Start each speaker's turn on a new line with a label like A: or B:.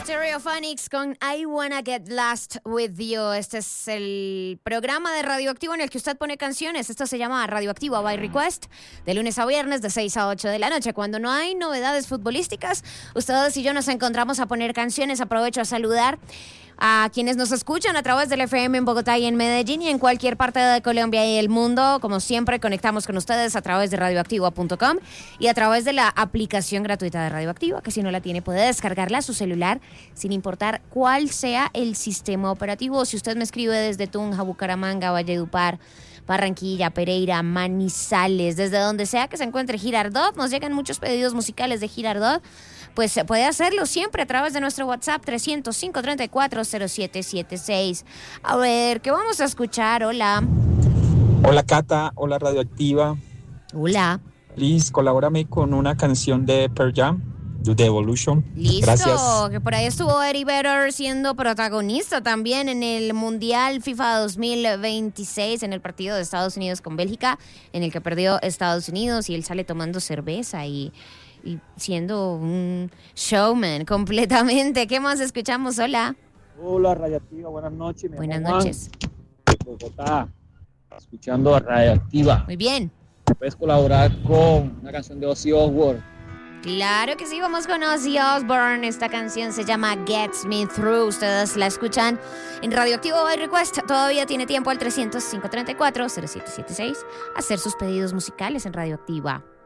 A: Stereophonics con I Wanna Get Lost With You. Este es el programa de Radioactivo en el que usted pone canciones. Esto se llama Radioactivo by Request, de lunes a viernes de 6 a 8 de la noche. Cuando no hay novedades futbolísticas, ustedes y yo nos encontramos a poner canciones. Aprovecho a saludar a quienes nos escuchan a través del FM en Bogotá y en Medellín y en cualquier parte de Colombia y el mundo. Como siempre, conectamos con ustedes a través de radioactiva.com y a través de la aplicación gratuita de Radioactiva, que si no la tiene puede descargarla a su celular sin importar cuál sea el sistema operativo. Si usted me escribe desde Tunja, Bucaramanga, Valledupar, Barranquilla, Pereira, Manizales, desde donde sea que se encuentre Girardot, nos llegan muchos pedidos musicales de Girardot, pues puede hacerlo siempre a través de nuestro WhatsApp 305-340776. A ver, ¿qué vamos a escuchar? Hola.
B: Hola Cata, hola Radioactiva.
A: Hola.
B: Please, colabórame con una canción de Pearl Jam, The Evolution.
A: Listo,
B: gracias.
A: Que por ahí estuvo Eddie Vedder siendo protagonista también en el Mundial FIFA 2026, en el partido de Estados Unidos con Bélgica, en el que perdió Estados Unidos, y él sale tomando cerveza y siendo un showman completamente. ¿Qué más escuchamos? Hola.
C: Hola Radioactiva, buenas noches.
A: Buenas noches.
C: De Bogotá, escuchando a Radioactiva.
A: Muy bien.
C: ¿Puedes colaborar con una canción de Ozzy Osbourne?
A: Claro que sí, vamos con Ozzy Osbourne. Esta canción se llama Gets Me Through. Ustedes la escuchan en Radioactivo by Request. Todavía tiene tiempo al 305-340776 a hacer sus pedidos musicales en Radioactiva.